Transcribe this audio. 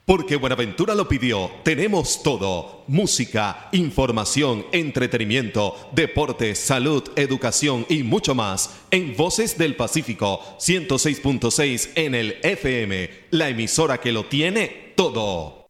Porque Buenaventura lo pidió, tenemos todo. Música, información, entretenimiento, deportes, salud, educación y mucho más. En Voces del Pacífico, 106.6 en el FM. La emisora que lo tiene todo.